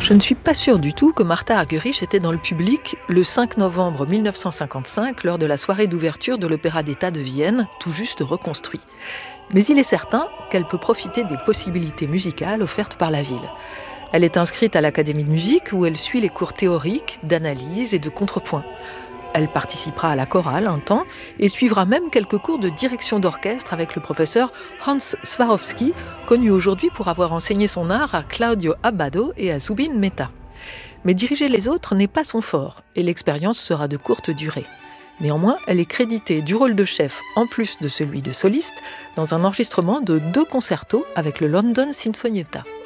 Je ne suis pas sûre du tout que Martha Argerich était dans le public le 5 novembre 1955 lors de la soirée d'ouverture de l'Opéra d'État de Vienne, tout juste reconstruit. Mais il est certain qu'elle peut profiter des possibilités musicales offertes par la ville. Elle est inscrite à l'Académie de musique où elle suit les cours théoriques, d'analyse et de contrepoint. Elle participera à la chorale un temps et suivra même quelques cours de direction d'orchestre avec le professeur Hans Swarovski, connu aujourd'hui pour avoir enseigné son art à Claudio Abbado et à Zubin Mehta. Mais diriger les autres n'est pas son fort et l'expérience sera de courte durée. Néanmoins, elle est créditée du rôle de chef en plus de celui de soliste dans un enregistrement de 2 concertos avec le London Sinfonietta.